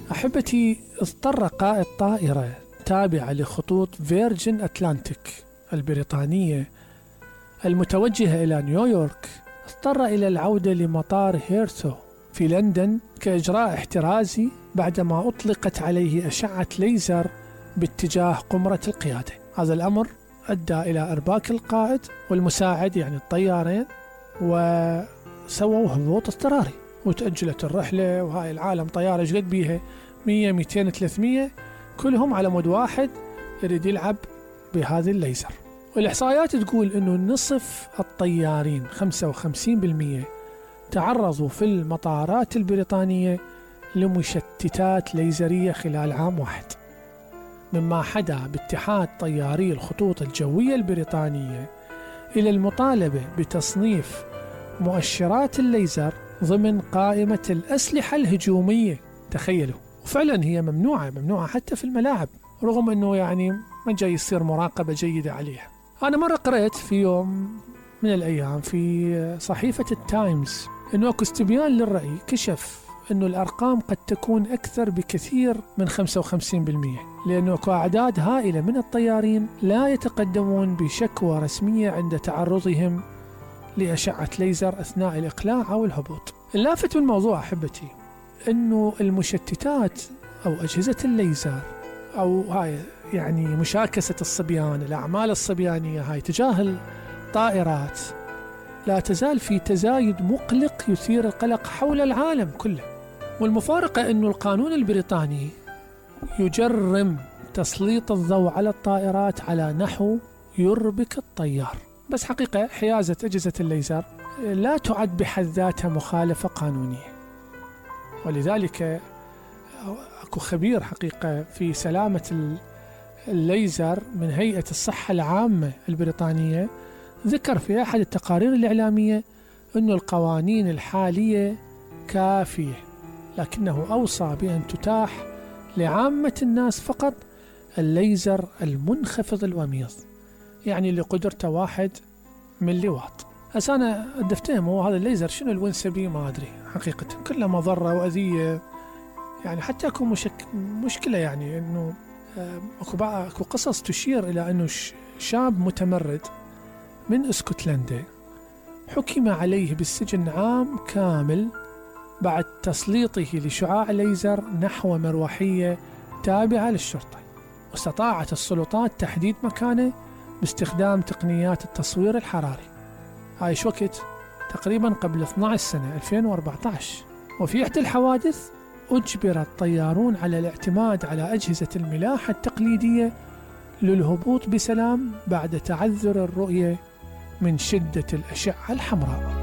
أحبتي، اضطر قائد طائرة تابعة لخطوط فيرجن أتلانتيك البريطانية المتوجهة إلى نيويورك، اضطر إلى العودة لمطار هيرثو في لندن كإجراء احترازي بعدما أطلقت عليه أشعة ليزر باتجاه قمرة القيادة. هذا الأمر أدى إلى إرباك القائد والمساعد يعني الطيارين، وسووا هبوط اضطراري وتأجلت الرحلة. وهاي العالم طيارة جد بيها 100 200 300 كلهم على مود واحد يريد يلعب بهذه الليزر. والإحصائيات تقول أنه نصف الطيارين 55% تعرضوا في المطارات البريطانية لمشتتات ليزرية خلال عام واحد، مما حدا باتحاد طياري الخطوط الجوية البريطانية إلى المطالبة بتصنيف مؤشرات الليزر ضمن قائمة الأسلحة الهجومية. تخيلوا، وفعلا هي ممنوعة حتى في الملاعب، رغم أنه يعني ما جاي يصير مراقبة جيدة عليها. أنا مرة قرأت في يوم من الأيام في صحيفة التايمز أنه أكو استبيان للرأي كشف أنه الأرقام قد تكون أكثر بكثير من 55%، لأنه أكو أعداد هائلة من الطيارين لا يتقدمون بشكوى رسمية عند تعرضهم لأشعة ليزر أثناء الإقلاع أو الهبوط. اللافت بالموضوع أحبتي أنه المشتتات أو أجهزة الليزر أو هاي يعني مشاكسة الصبيان، الأعمال الصبيانية هاي تجاه الطائرات لا تزال في تزايد مقلق يثير القلق حول العالم كله. والمفارقة أنه القانون البريطاني يجرم تسليط الضوء على الطائرات على نحو يربك الطيار، بس حقيقة حيازة أجهزة الليزر لا تعد بحد ذاتها مخالفة قانونية. ولذلك أكو خبير حقيقة في سلامة الليزر من هيئة الصحة العامة البريطانية ذكر في أحد التقارير الإعلامية أن القوانين الحالية كافية، لكنه أوصى بأن تتاح لعامة الناس فقط الليزر المنخفض الوميض، يعني اللي قدرته 1 ملي واط. هسه أنا أدفتهم هذا الليزر شنو الونسة بيه ما أدري حقيقة، كله مضرة وأذية. يعني حتى أكو مشكلة يعني أنه أكو قصص تشير إلى أنه شاب متمرد من اسكتلندا حكم عليه بالسجن عام كامل بعد تسليطه لشعاع ليزر نحو مروحية تابعة للشرطة، واستطاعت السلطات تحديد مكانه باستخدام تقنيات التصوير الحراري. هاي شو وقت؟ تقريبا قبل 12 سنة 2014. وفي إحدى الحوادث أجبر الطيارون على الاعتماد على أجهزة الملاحة التقليدية للهبوط بسلام بعد تعذر الرؤية من شدة الأشعة الحمراء.